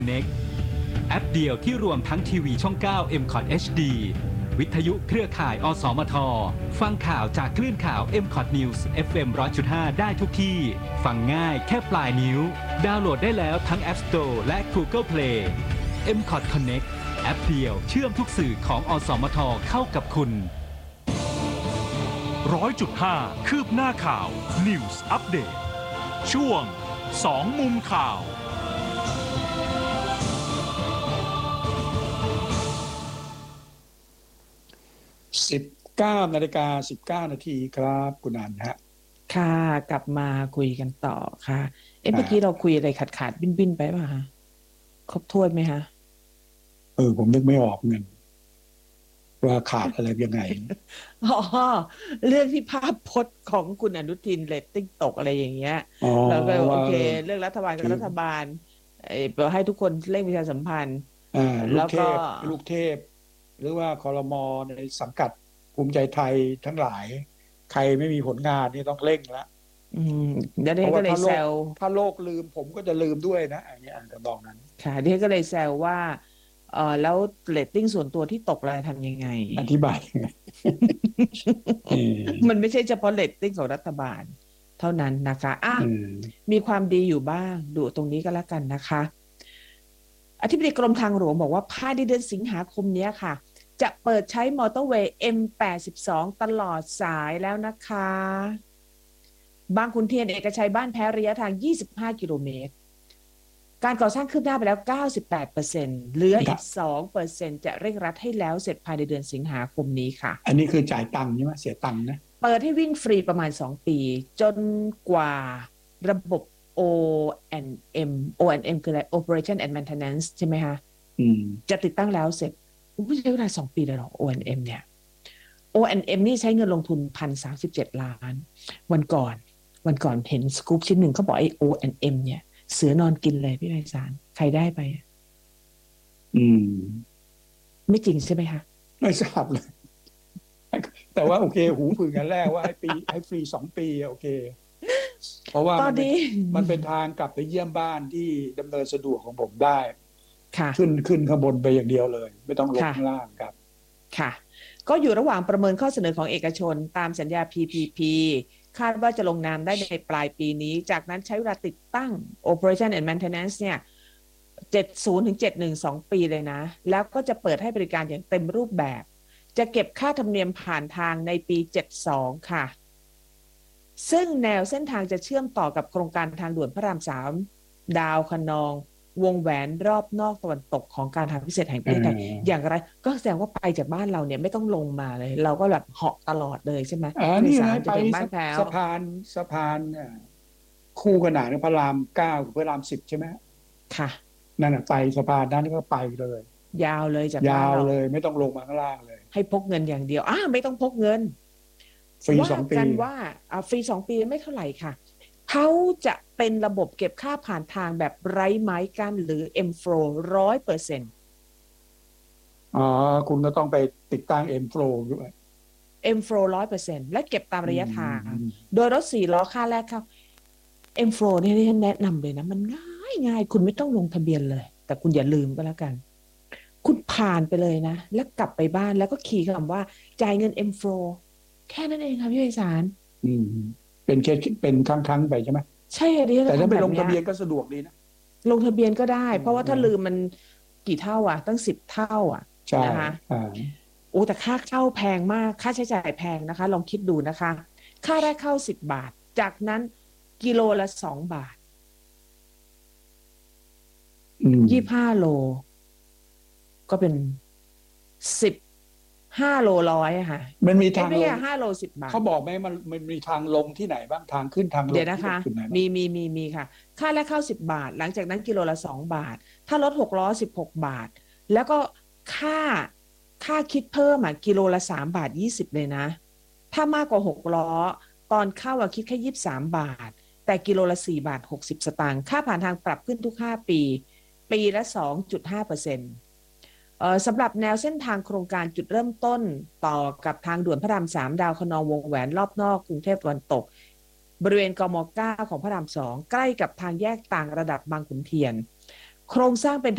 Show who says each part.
Speaker 1: Connect แอปเดียวที่รวมทั้งทีวีช่อง 9 MCOT HD วิทยุเครือข่ายอสมทฟังข่าวจากคลื่นข่าว MCOT News FM 100.5 ได้ทุกที่ฟังง่ายแค่ปลายนิ้วดาวน์โหลดได้แล้วทั้ง App Store และ Google Play MCOT Connect แอปเดียวเชื่อมทุกสื่อของอสมทเข้ากับคุณ
Speaker 2: 100.5 คืบหน้าข่าว News Update ช่วง2มุมข่าว
Speaker 3: 19:19 น.ครับคุณอันฮะ
Speaker 4: ค่ะกลับมาคุยกันต่อค่ะเมื่อกี้เราคุยอะไรขาดบิ้นไปป่ะฮะครบถ้วนไหมฮะ
Speaker 3: ผมนึกไม่ออกเงินว่าขาดอะไรยังไง
Speaker 4: อ๋อเรื่องที่ภาพพจน์ของคุณอนุทินเรตติ้งตกอะไรอย่างเงี้ยแล้วก็โอเคเรื่องรัฐบาลกับรัฐบาลให้ทุกคนเร่งประชาสัมพันธ์
Speaker 3: แล้วก็ลูกเทพหรือว่าครม.ในสังกัดภูมิใจไทยทั้งหลายใครไม่มีผลงานนี่ต้องเร่งแล้ว
Speaker 4: เดี๋ยวก็เลยแซว
Speaker 3: ถ้าโลกลืมผมก็จะลืมด้วยนะอย่างเงี้ยจะบอกนั้น
Speaker 4: ค่ะเดี๋ยวก็เลยแซวว่าแล้วเรตติ้งส่วนตัวที่ตกอะไรทำยังไง
Speaker 3: อธิบายไง
Speaker 4: มันไม่ใช่เฉพาะเรตติ้งของรัฐบาลเท่านั้นนะคะมีความดีอยู่บ้างดูตรงนี้ก็แล้วกันนะคะอธิบดีกรมทางหลวงบอกว่าภายในเดือนสิงหาคมนี้ค่ะจะเปิดใช้มอเตอร์เวย์ M82 ตลอดสายแล้วนะคะบางขุนเทียนเอกชัยบ้านแพ้ระยะทาง25 กิโลเมตรการก่อสร้างคืบหน้าไปแล้ว 98% เหลืออีก 2% จะเร่งรัดให้แล้วเสร็จภายในเดือนสิงหาคมนี้ค่ะ
Speaker 3: อันนี้คือจ่ายตังค์ใช่ไหมเสียตังค์นะ
Speaker 4: เปิดให้วิ่งฟรีประมาณ2 ปีจนกว่าระบบ O&M คืออะไร Operation and Maintenance ใช่ไหมคะจะติดตั้งแล้วเสร็จไม่ใช้เวลา2 ปีเลยหรอ O&M เนี่ย O&M นี่ใช้เงินลงทุน 1,037 ล้านวันก่อนเห็นสกู๊ปชิ้นหนึ่งเขาบอกไอ้ O&M เนี่ยเสือนอนกินเลยพี่ไพศาลใครได้ไปไม่จริงใช่ไหมคะ
Speaker 3: ไม่ทราบเลยแต่ว่าโอเคหูผึ่งกันแรกว่าให้ฟรี2 ปีโอเคเพราะว่ามันเป็นทางกลับไปเยี่ยมบ้านที่ดำเนินสะดวกของผมได้ขึ้นข้างบนไปอย่างเดียวเลยไม่ต้องลงข้างล่างครับ
Speaker 4: ค่ะก็อยู่ระหว่างประเมินข้อเสนอของเอกชนตามสัญญา PPP คาดว่าจะลงนามได้ในปลายปีนี้จากนั้นใช้เวลาติดตั้ง Operation and Maintenance เนี่ย70 ถึง 712 ปีเลยนะแล้วก็จะเปิดให้บริการอย่างเต็มรูปแบบจะเก็บค่าธรรมเนียมผ่านทางในปี72ค่ะซึ่งแนวเส้นทางจะเชื่อมต่อกับโครงการทางด่วนพระราม3ดาวคะนองวงแหวนรอบนอกตะวันตกของการทางพิเศษแห่งประเทศไทยอย่างไรก็แสดงว่าไปจากบ้านเราเนี่ยไม่ต้องลงมาเลยเราก็แบบเหาะตลอดเลยใช่ไหม
Speaker 3: นี่ไงไปสะพานคู่ขนานพระราม9กับพระราม10ใช่ไหม
Speaker 4: ค่ะ
Speaker 3: นั่นไปสะพานนั้นก็ไปเลย
Speaker 4: ยาวเลยจาก
Speaker 3: ยาวเลยไม่ต้องลงมาข้างล่างเลย
Speaker 4: ให้พกเงินอย่างเดียวไม่ต้องพกเงิน
Speaker 3: ฟรี2 ปี
Speaker 4: กันว่าฟรี2 ปีไม่เท่าไหร่ค่ะเขาจะเป็นระบบเก็บค่าผ่านทางแบบไร้ไม้กั้นหรือ M-Flow 100%
Speaker 3: คุณก็ต้องไปติดตั้ง M-Flow ด้วย
Speaker 4: M-Flow 100% และเก็บตามระยะทางโดยรถ4 ล้อค่าแรกเข้า M-Flow นี่ฉันแนะนำเลยนะมันง่ายคุณไม่ต้องลงทะเบียนเลยแต่คุณอย่าลืมก็แล้วกันคุณผ่านไปเลยนะแล้วกลับไปบ้านแล้วก็คีย์คำว่าจ่ายเงิน M-Flow แค่นั้นเองค่ะพี่ไพศาล
Speaker 3: เป็นเคสเป็นครั้งไปใช่ไหม
Speaker 4: ใช่
Speaker 3: แต่ถ้าไปลงทะเบียนก็สะดวกดีนะ
Speaker 4: ลงทะเบียนก็ได้เพราะว่าถ้าลืมมันกี่เท่าตั้ง10 เท่านะคะแต่ค่าเข้าแพงมากค่าใช้จ่ายแพงนะคะลองคิดดูนะคะค่าแรกเข้า10 บาทจากนั้นกิโลละ2 บาท25 โลก็เป็น15 โล100ค่ะ
Speaker 3: มันมีทางลง
Speaker 4: 5 โล 10 บาท
Speaker 3: เขาบอกไหมมันมีทางลงที่ไหนบ้างทางขึ้นทางลง
Speaker 4: เดี๋ยวนะคะมีค่ะค่าแรกเข้า10 บาทหลังจากนั้นกิโลละ2 บาทถ้ารถ6 ล้อ16 บาทแล้วก็ค่าคิดเพิ่มกิโลละ3 บาท 20เลยนะถ้ามากกว่า6 ล้อตอนเข้าคิดแค่23 บาทแต่กิโลละ4 บาท 60 สตางค์ค่าผ่านทางปรับขึ้นทุก5 ปีละ 2.5%สำหรับแนวเส้นทางโครงการจุดเริ่มต้นต่อกับทางด่วนพระราม3ดาวคะนองวงแหวนรอบนอกกรุงเทพตะวันตกบริเวณกม.9ของพระราม2ใกล้กับทางแยกต่างระดับบางขุนเทียนโครงสร้างเป็น